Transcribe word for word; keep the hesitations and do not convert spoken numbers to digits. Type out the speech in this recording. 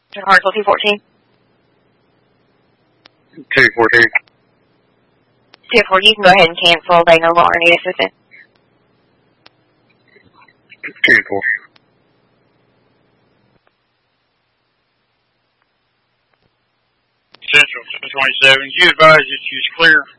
Hartsville two fourteen. two fourteen. two four, you can go ahead and cancel. They no longer need assistance. two four. Central two twenty-seven. You advise that you're clear.